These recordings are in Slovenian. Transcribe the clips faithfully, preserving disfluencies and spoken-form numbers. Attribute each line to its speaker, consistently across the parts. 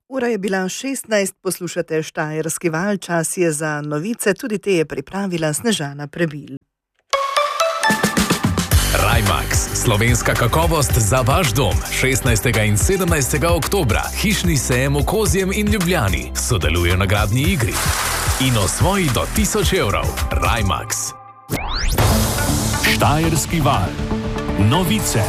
Speaker 1: Ura je bila šestnajst, poslušate Štajerski val, čas je za novice, tudi te je pripravila Snežana Prebil.
Speaker 2: Rajmax, slovenska kakovost za vaš dom. šestnajstega in sedemnajstega oktobra, hišni sejem v Kozjem in Ljubljani. Sodeluje v nagradni igri. In osvoji do tisoč evrov. Rajmax.
Speaker 3: Štajerski val. Novice.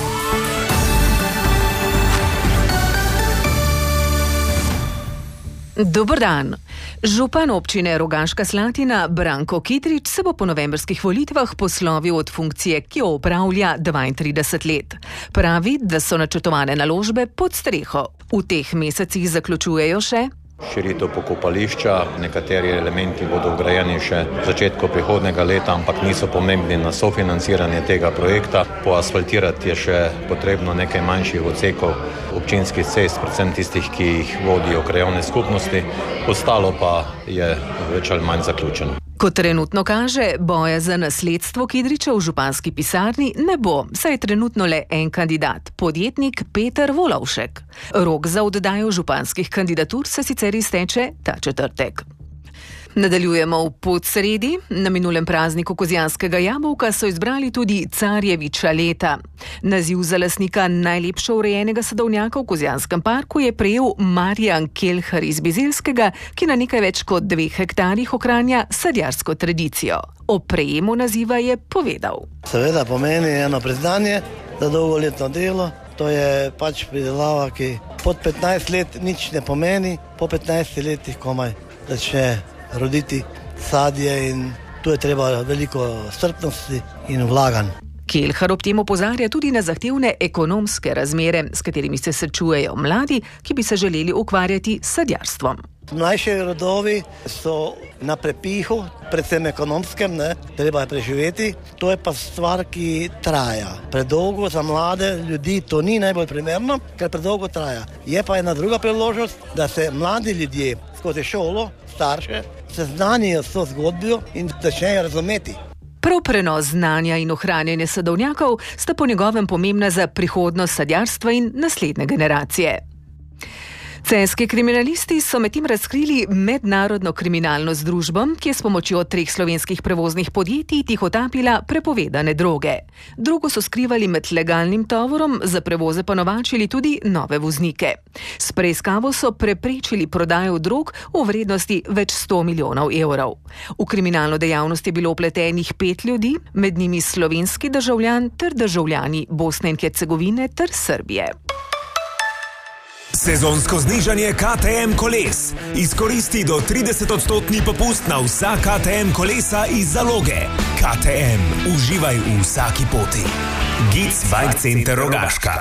Speaker 4: Dober dan. Župan občine Rogaška Slatina Branko Kidrič se bo po novembrskih volitvah poslovil od funkcije, ki jo opravlja dvaintrideset let. Pravi, da so načrtovane naložbe pod streho. V teh mesecih zaključujejo še
Speaker 5: širitev pokopališča, nekateri elementi bodo vgrajeni še v začetku prihodnega leta, ampak niso pomembni na sofinanciranje tega projekta. Poasfaltirati je še potrebno nekaj manjših odsekov občinskih cest, predvsem tistih, ki jih vodijo krajevne skupnosti, ostalo pa je več ali manj zaključeno.
Speaker 4: Kot trenutno kaže, boja za nasledstvo Kidriča v županski pisarni ne bo, saj je trenutno le en kandidat, podjetnik Peter Volovšek. Rok za oddajo županskih kandidatur se sicer izteče ta četrtek. Nadaljujemo v Podsredi. Na minulem prazniku kozjanskega jabolka so izbrali tudi Carjeviča leta. Naziv za lastnika najlepše urejenega sadovnjaka v Kozjanskem parku je prejel Marjan Kelhar iz Bizeljskega, ki na nekaj več kot dveh hektarjih ohranja sadjarsko tradicijo. O prejemu naziva je povedal.
Speaker 6: Seveda pomeni eno priznanje za dolgoletno delo. To je pač pridelava, ki pod petnajst let nič ne pomeni, po petnajstih letih komaj začne roditi sadje in tu je treba veliko strpnosti in vlaganj.
Speaker 4: Kelhar ob tem opozarja tudi na zahtevne ekonomske razmere, s katerimi se srečujejo mladi, ki bi se želeli ukvarjati s sadjarstvom.
Speaker 6: Mlajši rodovi so na prepihu, predvsem ekonomskem, ne, treba je preživeti. To je pa stvar, ki traja. Predolgo za mlade ljudi to ni najbolj primerno, ker predolgo traja. Je pa ena druga priložnost, da se mladi ljudje skozi šolo, starše, seznanijo s to zgodbijo in začnejo razumeti.
Speaker 4: Prav prenos znanja in ohranjanje sadovnjakov sta po njegovem pomembna za prihodnost sadjarstva in naslednje generacije. Celjski kriminalisti so medtem razkrili mednarodno kriminalno združbo, ki je s pomočjo treh slovenskih prevoznih podjetij tihotapila prepovedane droge. Drugo so skrivali med legalnim tovorom, za prevoze pa novačili tudi nove voznike. S preiskavo so preprečili prodajo drog v vrednosti več sto milijonov evrov. V kriminalno dejavnost je bilo vpletenih pet ljudi, med njimi slovenski državljan ter državljani Bosne in Hercegovine ter Srbije.
Speaker 7: Sezonsko znižanje K T M koles. Izkoristi do trideset odstotni popust na vsa K T M kolesa iz zaloge. K T M. Uživaj v vsaki poti. Gic Bike Center Rogaška.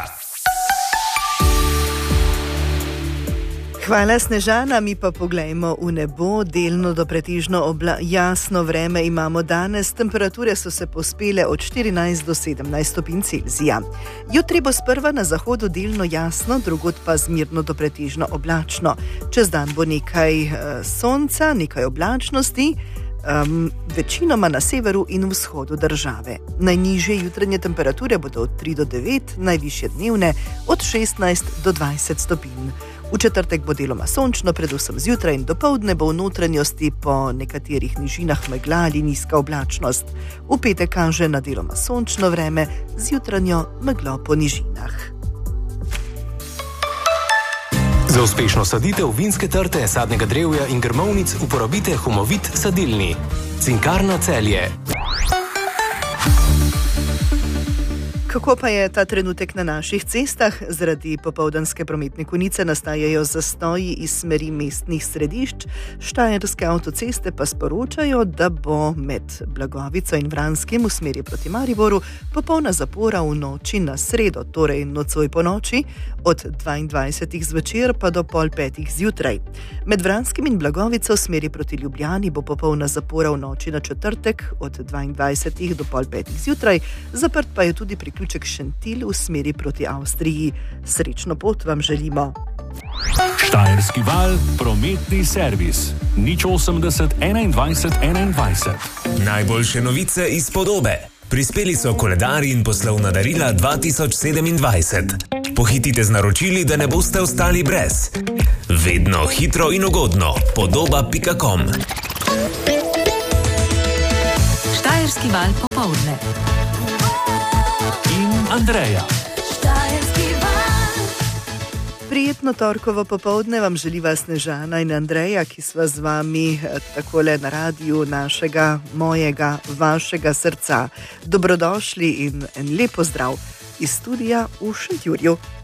Speaker 1: Hvala, Snežana, mi pa poglejmo v nebo. Delno do pretežno obla jasno vreme imamo danes, temperature so se pospele od štirinajst do sedemnajst stopinj Celzija. Jutri bo sprva na zahodu delno jasno, drugod pa zmirno do pretežno oblačno. Čez dan bo nekaj uh, sonca, nekaj oblačnosti, um, večinoma na severu in vzhodu države. Najnižje jutranje temperature bodo od tri do devet, najvišje dnevne od šestnajst do dvajset stopinj. V četrtek bo deloma sončno, predvsem zjutraj in dopoldne bo v notranjosti po nekaterih nižinah megla ali nizka oblačnost. V petek kaže na deloma sončno vreme z jutranjo meglo po nižinah.
Speaker 3: Za uspešno saditev vinske trte, sadnega drevja in grmovnic uporabite Humovit sadilni. Cinkarna Celje.
Speaker 1: Kako pa je ta trenutek na naših cestah? Zaradi popoldanske prometne konice nastajajo zastoji iz smeri mestnih središč. Štajerske avtoceste pa sporočajo, da bo med Blagovico in Vranskim v smeri proti Mariboru popolna zapora v noči na sredo, torej nocoj po noči, od dvaindvajsetih zvečer pa do pol petih zjutraj. Med Vranskim in Blagovico v smeri proti Ljubljani bo popolna zapora v noči na četrtek od dvaindvajsetih do pol petih zjutraj, zaprt pa je tudi pri Ključek Šentilj v smeri proti Avstriji. Srečno pot vam želimo.
Speaker 3: Štajerski val, prometni servis. nič osemdeset enaindvajset enaindvajset.
Speaker 7: Najboljše novice iz Podobe. Prispeli so koledarji in poslovna darila dva tisoč sedemindvajset. Pohitite z naročili, da ne boste ostali brez. Vedno hitro in ugodno. Podoba pika com.
Speaker 8: Štajerski val popoldne.
Speaker 7: In Andreja.
Speaker 1: Prijetno torkovo popoldne vam želiva Snežana in Andreja, ki sva z vami takole na radiju našega, mojega, vašega srca. Dobrodošli in en lep pozdrav iz studia v Šentjurju.